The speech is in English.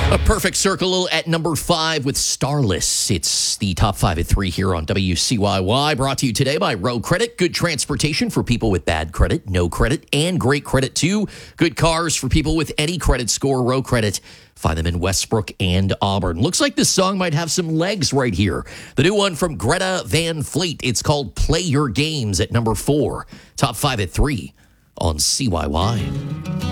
A perfect circle at number 5 with Starless. It's the top 5 at 3 here on WCYY. Brought to you today by Row Credit. Good transportation for people with bad credit, no credit, and great credit too. Good cars for people with any credit score. Row Credit. Find them in Westbrook and Auburn. Looks like this song might have some legs right here. The new one from Greta Van Fleet. It's called Play Your Games at number 4. Top 5 at 3 on CYY.